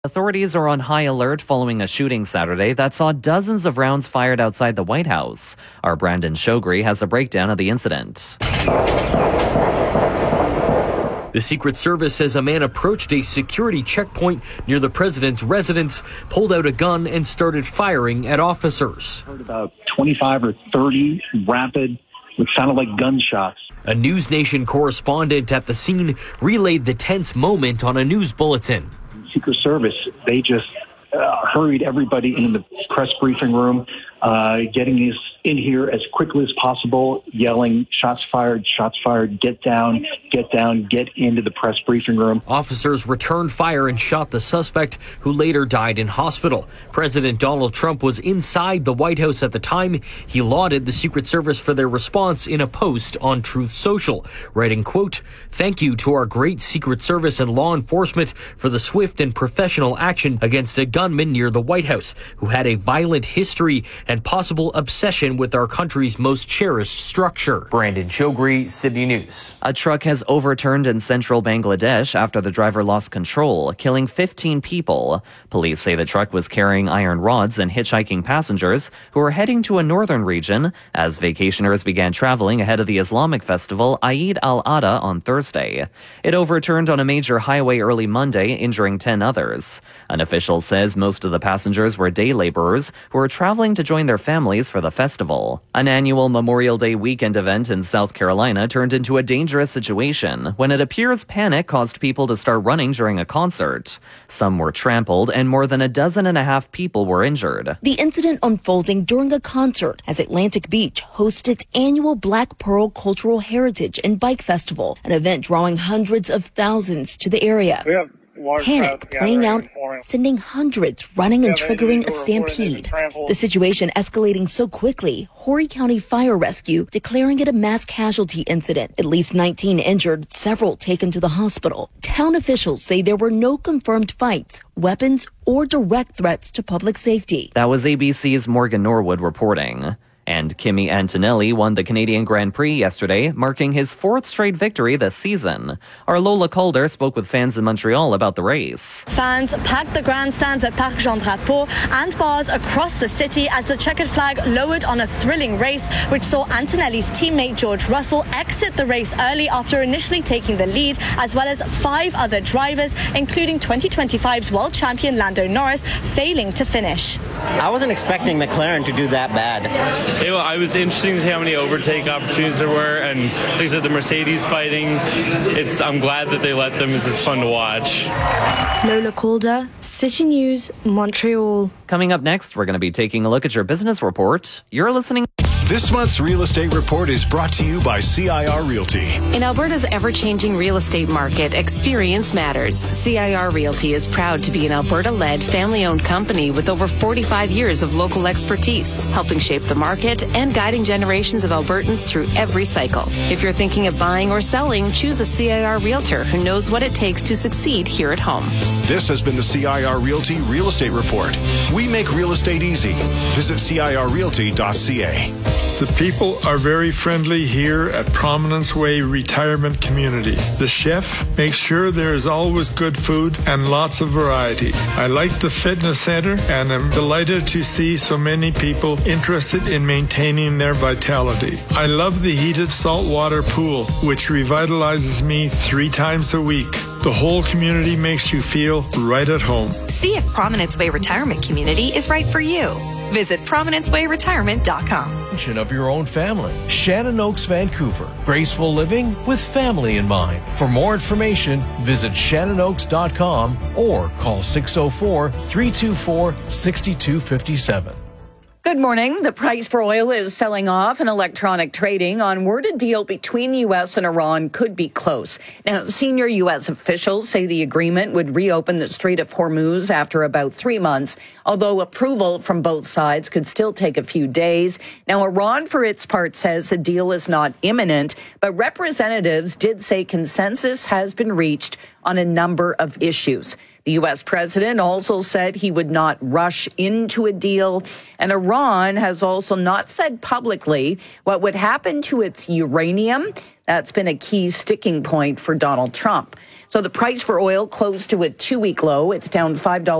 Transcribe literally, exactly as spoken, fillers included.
Authorities are on high alert following a shooting Saturday that saw dozens of rounds fired outside the White House. Our Brandon Shogri has a breakdown of the incident. The Secret Service says a man approached a security checkpoint near the president's residence, pulled out a gun, and started firing at officers. Heard about twenty-five or thirty rapid, what sounded like gunshots. A News Nation correspondent at the scene relayed the tense moment on a news bulletin. Secret Service, they just uh, hurried everybody in the press briefing room, uh, getting us in here as quickly as possible, yelling, shots fired, shots fired, get down, get down, get into the press briefing room. Officers returned fire and shot the suspect, who later died in hospital. President Donald Trump was inside the White House at the time. He lauded the Secret Service for their response in a post on Truth Social, writing, quote, "Thank you to our great Secret Service and law enforcement for the swift and professional action against a gunman near the White House who had a violent history and possible obsession with our country's most cherished structure." Brandon Shogri, Sydney News. A truck has overturned in central Bangladesh after the driver lost control, killing fifteen people. Police say the truck was carrying iron rods and hitchhiking passengers who were heading to a northern region as vacationers began traveling ahead of the Islamic festival Eid al-Adha on Thursday. It overturned on a major highway early Monday, injuring ten others. An official says most of the passengers were day laborers who were traveling to join their families for the festival. An annual Memorial Day weekend event in South Carolina turned into a dangerous situation when it appears panic caused people to start running during a concert. Some were trampled and more than a dozen and a half people were injured. The incident unfolding during a concert as Atlantic Beach hosts its annual Black Pearl Cultural Heritage and Bike Festival, an event drawing hundreds of thousands to the area. We have Panic playing out, sending hundreds running and triggering a stampede. The situation escalating so quickly, Horry County Fire Rescue declaring it a mass casualty incident. At least nineteen injured, several taken to the hospital. Town officials say there were no confirmed fights, weapons, or direct threats to public safety. That was A B C's Morgan Norwood reporting. And Kimi Antonelli won the Canadian Grand Prix yesterday, marking his fourth straight victory this season. Our Lola Calder spoke with fans in Montreal about the race. Fans packed the grandstands at Parc Jean Drapeau and bars across the city as the checkered flag lowered on a thrilling race, which saw Antonelli's teammate George Russell exit the race early after initially taking the lead, as well as five other drivers, including twenty twenty-five's world champion Lando Norris, failing to finish. I wasn't expecting McLaren to do that bad. It, I was interesting to see how many overtake opportunities there were, and like I said, the Mercedes fighting, it's, I'm glad that they let them, because it's fun to watch. Lola Calder, City News, Montreal. Coming up next, we're going to be taking a look at your business report. You're listening. This month's Real Estate Report is brought to you by C I R Realty. In Alberta's ever-changing real estate market, experience matters. C I R Realty is proud to be an Alberta-led, family-owned company with over forty-five years of local expertise, helping shape the market and guiding generations of Albertans through every cycle. If you're thinking of buying or selling, choose a C I R Realtor who knows what it takes to succeed here at home. This has been the C I R Realty Real Estate Report. We make real estate easy. Visit C I R realty dot C A. The people are very friendly here at Prominence Way Retirement Community. The chef makes sure there is always good food and lots of variety. I like the fitness center and am delighted to see so many people interested in maintaining their vitality. I love the heated saltwater pool, which revitalizes me three times a week. The whole community makes you feel right at home. See if Prominence Way Retirement Community is right for you. Visit prominence way retirement dot com. Of your own family. Shannon Oaks, Vancouver. Graceful living with family in mind. For more information, visit shannon oaks dot com or call six oh four, three two four, six two five seven. Good morning. The price for oil is selling off in electronic trading on word a deal between the U S and Iran could be close. Now, senior U S officials say the agreement would reopen the Strait of Hormuz after about three months, although approval from both sides could still take a few days. Now, Iran, for its part, says a deal is not imminent, but representatives did say consensus has been reached on a number of issues. The U S president also said he would not rush into a deal, and Iran has also not said publicly what would happen to its uranium That's been a key sticking point for Donald Trump. So the price for oil closed to a two-week low. It's down five dollars